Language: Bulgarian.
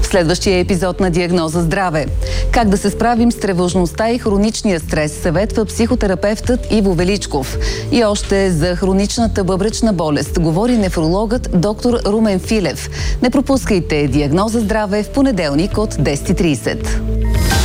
следващия епизод на Диагноза здраве. Как да се справим с тревожността и хроничния стрес, съветва психотерапевтът Иво Величков. И още за хроничната бъбречна болест говори нефрологът доктор Румен Филев. Не пропускайте Диагноза здраве в понеделник от 10:30.